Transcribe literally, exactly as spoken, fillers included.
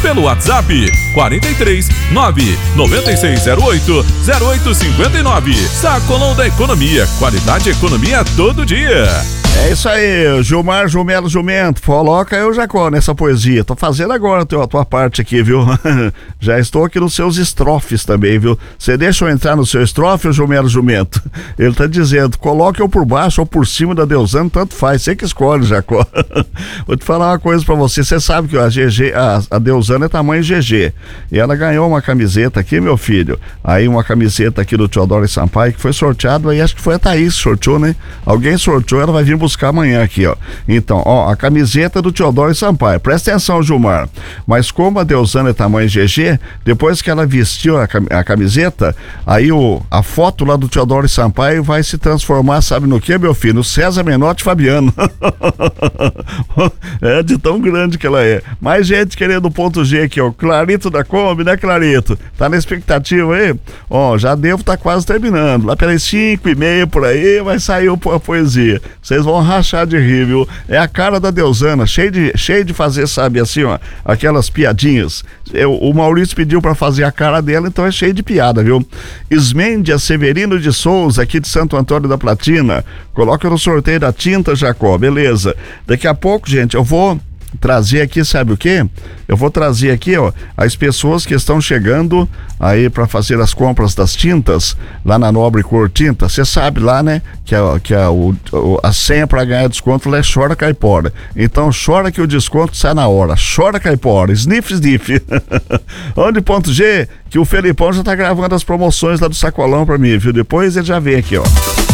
pelo WhatsApp quarenta e três, nove nove seis zero oito, zero oito cinco nove. Sacolão da Economia, qualidade e economia todo dia. É isso aí, Gilmar Jumelo Jumento, coloca eu, Jacó, nessa poesia. Tô fazendo agora a tua, a tua parte aqui, viu? Já estou aqui nos seus estrofes também, viu? Você deixa eu entrar no seu estrofe, Jumelo Jumento? Ele tá dizendo, coloca eu por baixo ou por cima da Deusana, tanto faz, você que escolhe, Jacó. Vou te falar uma coisa pra você, você sabe que a G G, a, a Deusana é tamanho G G, e ela ganhou uma camiseta aqui, meu filho, aí uma camiseta aqui do Teodoro Sampaio, que foi sorteado, aí acho que foi a Thaís que sorteou, né? Alguém sorteou, ela vai vir buscar amanhã aqui, ó. Então, ó, a camiseta do Teodoro Sampaio. Presta atenção, Gilmar. Mas como a Deusana é tamanho G G, depois que ela vestiu a, cam- a camiseta, aí o, a foto lá do Teodoro Sampaio vai se transformar, sabe no que, meu filho? No César Menotti Fabiano. É de tão grande que ela é. Mais gente querendo o ponto G aqui, ó. Clarito da Kombi, né, Clarito? Tá na expectativa aí? Ó, já devo tá quase terminando. Lá pelas cinco e meia por aí vai sair a poesia. Vocês vão rachar de rir, viu? É a cara da Deusana, cheio de, cheio de fazer, sabe, assim, ó, aquelas piadinhas. Eu, o Maurício pediu pra fazer a cara dela, então é cheio de piada, viu? Ismêndia Severino de Souza, aqui de Santo Antônio da Platina, coloca no sorteio da tinta, Jacó, beleza. Daqui a pouco, gente, eu vou trazer aqui, sabe o quê? Eu vou trazer aqui, ó, as pessoas que estão chegando aí para fazer as compras das tintas lá na Nobre Cor Tinta. Você sabe lá, né, que a, que a, o, a senha para ganhar desconto lá é Chora Caipora. Então chora que o desconto sai na hora. Chora Caipora, sniff, sniff. Onde ponto G, que o Felipão já tá gravando as promoções lá do Sacolão para mim, viu? Depois ele já vem aqui, ó.